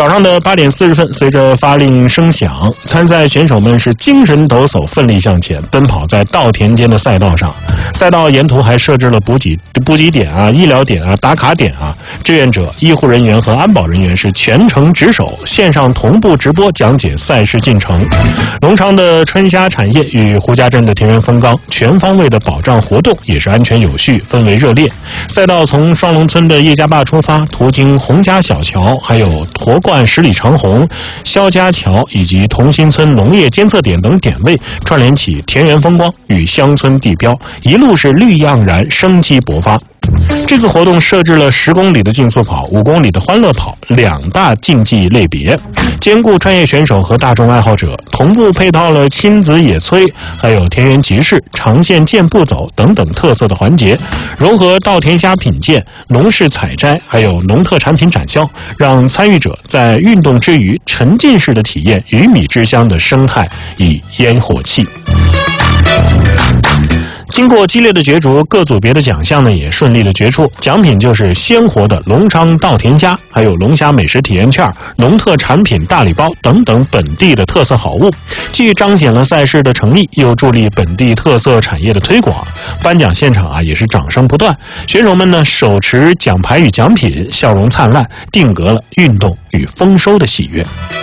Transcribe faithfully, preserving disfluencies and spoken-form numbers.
早上的八点四十分，随着发令声响，参赛选手们是精神抖擞，奋力向前，奔跑在稻田间的赛道上。赛道沿途还设置了补给补给点啊、医疗点啊、打卡点啊，志愿者、医护人员和安保人员是全程值守，线上同步直播讲解赛事进程。隆昌的春虾产业与胡家镇的田园风光全方位的保障活动也是安全有序，氛围热烈。赛道从双龙村的叶家坝出发，途经洪家小桥，还有驼冠十里长虹、肖家桥以及同心村农业监测点等点位，串联起田园风光与乡村地标，一路是绿意盎然，生机勃发。这次活动设置了十公里的竞速跑、五公里的欢乐跑两大竞技类别，兼顾专业选手和大众爱好者，同步配套了亲子野炊、还有田园集市、长线健步走等等特色的环节，融合稻田虾品鉴、农事采摘，还有农特产品展销，让参与者在运动之余沉浸式的体验鱼米之乡的生态与烟火气。经过激烈的角逐，各组别的奖项呢也顺利的决出，奖品就是鲜活的隆昌稻田虾，还有龙虾美食体验券、农特产品大礼包等等本地的特色好物，既彰显了赛事的诚意，又助力本地特色产业的推广。颁奖现场啊也是掌声不断，选手们呢手持奖牌与奖品，笑容灿烂，定格了运动与丰收的喜悦。